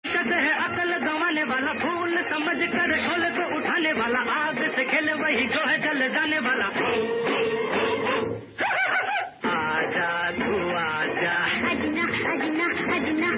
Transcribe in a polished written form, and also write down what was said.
शत है अकल गंवाने वाला, फूल समझ कर ढोल को उठाने वाला, आग से खेले वही जो है जल जाने वाला। आजा तू आजा, अजना अजना अजना